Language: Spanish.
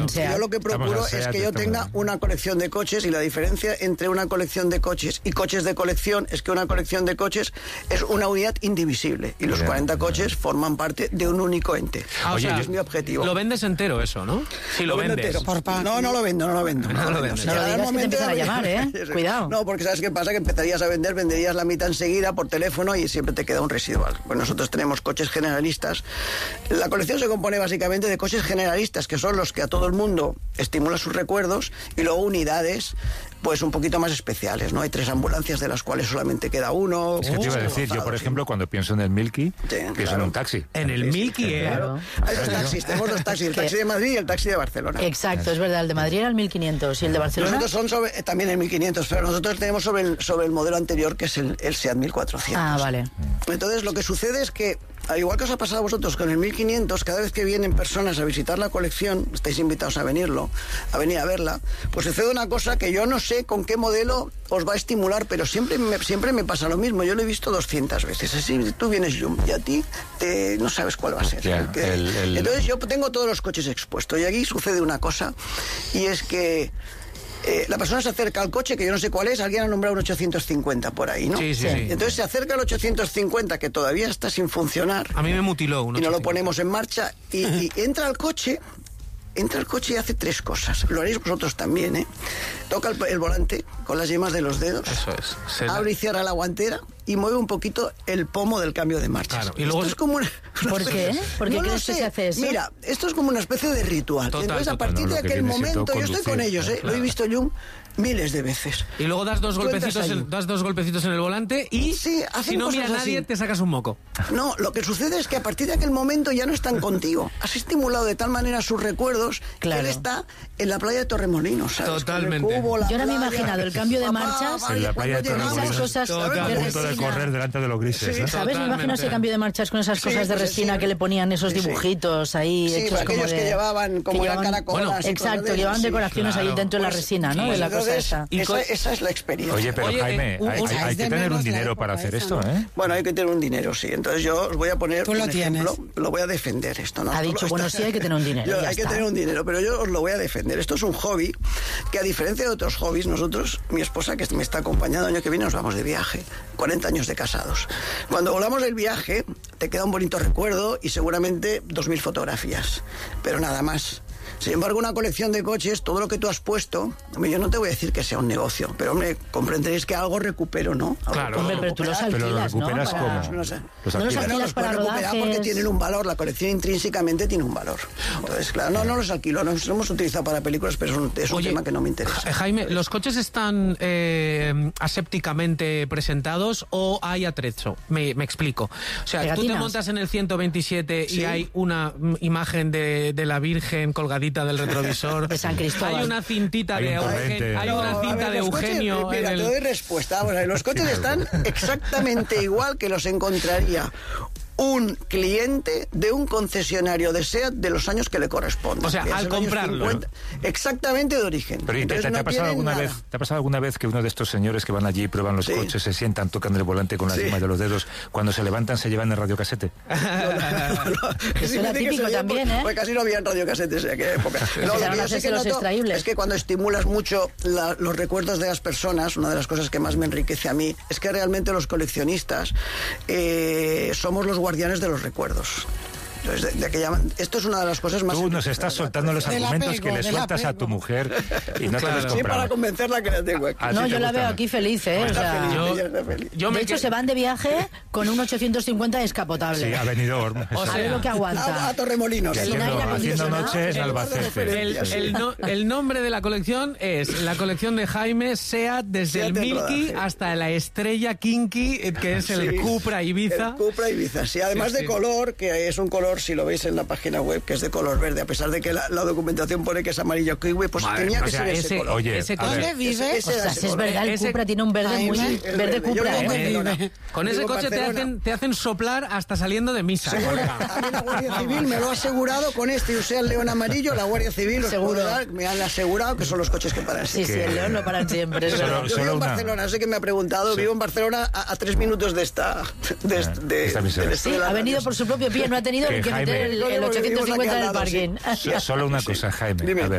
Yo lo que procuro es que yo tenga una colección de coches, y la diferencia entre una colección de coches y coches de colección es que una colección de coches es una unidad indivisible y los 40 coches forman parte de un único ente. Es mi objetivo. Lo vendes entero eso, ¿no? Si lo vendes. No lo vendo. No lo digas, que te empiezan a llamar, Cuidado. No, porque ¿sabes qué pasa? Que empezarías a venderías la mitad enseguida por teléfono y siempre te queda un residual. Pues nosotros tenemos coches generalistas. La colección se compone básicamente de coches generalistas, que son los que a todo el mundo estimula sus recuerdos, y luego unidades pues un poquito más especiales, ¿no? Hay 3 ambulancias de las cuales solamente queda uno. Es que te iba a decir, yo por ejemplo, cuando pienso en el Milky, que es en un taxi. En el Milky, claro. Hay 2 taxis, tenemos 2 taxis, el taxi de Madrid y el taxi de Barcelona. Exacto, es verdad, el de Madrid era el 1500 y el de Barcelona... Nosotros son también el 1500, pero nosotros tenemos sobre el modelo anterior, que es el SEAT 1400. Ah, vale. Entonces lo que sucede es que, al igual que os ha pasado a vosotros con el 1500, cada vez que vienen personas a visitar la colección, estáis invitados a venir a verla, pues sucede una cosa que yo no sé con qué modelo os va a estimular, pero siempre me pasa lo mismo. Yo lo he visto 200 veces. Así, tú vienes Jum y a ti no sabes cuál va a ser. Entonces yo tengo todos los coches expuestos y aquí sucede una cosa, y es que la persona se acerca al coche, que yo no sé cuál es, alguien ha nombrado un 850 por ahí, ¿no? Sí. Entonces se acerca al 850, que todavía está sin funcionar. A mí me mutiló y no lo ponemos en marcha, y entra al coche y hace 3 cosas. Lo haréis vosotros también, ¿eh? Toca el volante con las yemas de los dedos. Eso es. Abre y cierra la guantera y mueve un poquito el pomo del cambio de marchas. Claro. Y luego esto es como una... ¿Por qué? ¿Por qué crees que se hace eso? Mira, esto es como una especie de ritual. Entonces, a partir de aquel momento, yo estoy con ellos, claro. Lo he visto yo miles de veces. Y luego das 2 golpecitos en el volante y si no mira a nadie, te sacas un moco. No, lo que sucede es que a partir de aquel momento ya no están contigo. Has estimulado de tal manera sus recuerdos, que él está en la playa de Torremolinos, ¿sabes? Totalmente. Cubo, yo ahora me he imaginado el cambio de marchas en la playa de Torremolinos, esas cosas a punto de correr delante de los grises. Sí, ¿sabes? Me imagino ese cambio de marchas con esas cosas de resina que le ponían esos dibujitos ahí. Sí, hechos aquellos como que llevaban como eran caracolas. Exacto, llevaban decoraciones ahí dentro de la resina, ¿no? De la cosa esa. Esa es la experiencia. Oye, pero Jaime, hay que tener un dinero para hacer esto, ¿eh? Bueno, hay que tener un dinero, sí. Entonces yo os voy a poner un ejemplo, lo voy a defender esto, ¿no? Ha dicho, sí, hay que tener un dinero. Hay que tener un dinero, pero yo os lo voy a defender. Esto es un hobby que, a diferencia de otros hobbies, nosotros, mi esposa que me está acompañando el año que viene, nos vamos de viaje. 40 años de casados. Cuando volamos del viaje, te queda un bonito recuerdo y seguramente 2000 fotografías, pero nada más. Sin embargo, una colección de coches, todo lo que tú has puesto, hombre, yo no te voy a decir que sea un negocio, pero hombre, comprenderéis que algo recupero, ¿no? Claro. Hombre, pero tú los alquilas, pero los recuperas, ¿no? ¿cómo? No sé. Los no los alquilas. alquilas para rodajes. Porque tienen un valor, la colección intrínsecamente tiene un valor. Entonces, claro, no los alquilo, los hemos utilizado para películas, pero es un tema que no me interesa. Jaime, ¿los coches están asépticamente presentados o hay atrecho? Me explico. O sea, ¿Pegatinas? tú te montas en el 127 y hay una imagen de la Virgen colgadita del retrovisor. De San Cristóbal. Hay una cintita de Eugenio. Hay una cinta de Eugenio. Mira, te doy respuesta. Vamos a ver, los coches están exactamente igual que los encontraría un cliente de un concesionario de SEAT de los años que le corresponden. O sea, al comprarlo. 50, exactamente de origen. Pero ¿te ha pasado alguna vez que uno de estos señores que van allí y prueban los coches, se sientan, tocan el volante con las yemas de los dedos, cuando se levantan se llevan el radiocasete? Eso era típico también, ¿eh? Pues casi no habían radiocasetes en aquella época. Lo que yo sí que noto es que cuando estimulas mucho los recuerdos de las personas, una de las cosas que más me enriquece a mí es que realmente los coleccionistas somos los guardianes de los recuerdos. Entonces, esto es una de las cosas más... Tú nos estás soltando los argumentos que le sueltas a tu mujer y no te los compramos. Sí, para convencerla que la tengo aquí. No, yo la veo aquí feliz, ¿eh? O sea, de hecho, se van de viaje con un 850 descapotable. Sí, a Benidorm. A ver lo que aguanta. A Torremolinos. Haciendo noche en Albacete. El nombre de la colección es la colección de Jaime SEAT, desde el Milky hasta la estrella Kinky, que es el Cupra Ibiza. El Cupra Ibiza, sí. Además de color, que es un color, si lo veis en la página web, que es de color verde, a pesar de que la documentación pone que es amarillo kiwi, pues tenía que ser ese color. Oye, ¿dónde vive? Es verdad, el Cupra tiene un verde muy... Verde Cupra, Con ese coche te hacen soplar hasta saliendo de misa. A mí la Guardia Civil me lo ha asegurado con este, o sea, el león amarillo, la Guardia Civil me han asegurado que son los coches que paran. Sí, el león lo paran siempre. Yo vivo en Barcelona, sé que me ha preguntado, vivo en Barcelona a 3 minutos de esta... Sí, ha venido por su propio pie, no ha tenido que meter el 850 en el parking. Solo una cosa, Jaime. Dime. A ver,